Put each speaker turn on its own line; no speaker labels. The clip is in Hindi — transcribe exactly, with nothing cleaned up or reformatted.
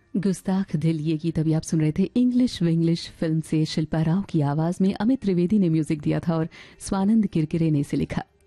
गुस्ताख दिल ये गीत अभी आप सुन रहे थे इंग्लिश विंग्लिश फिल्म से। शिल्पा राव की आवाज में अमित त्रिवेदी ने म्यूजिक दिया था और स्वानंद किरकिरे ने इसे लिखा।